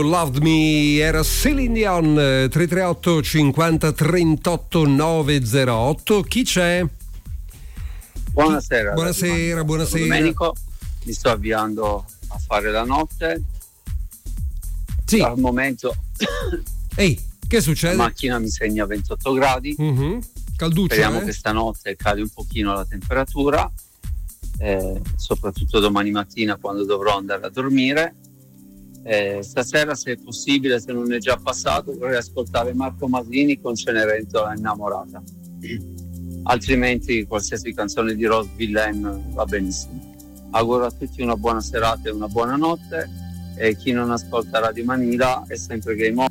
Loved Me era Celine Dion. 338 50 38 908. Chi c'è? Buonasera. Buonasera. Domenico, mi sto avviando a fare la notte. Sì. Al momento Ehi, che succede? la macchina mi segna 28 gradi. Calduccia. Speriamo che stanotte cali un pochino la temperatura, soprattutto domani mattina quando dovrò andare a dormire. Stasera, se è possibile, se non è già passato, vorrei ascoltare Marco Masini con Cenerentola innamorata. Altrimenti qualsiasi canzone di Rose Villain va benissimo. Auguro a tutti una buona serata e una buona notte, e chi non ascolta Radio Manila è sempre Game On.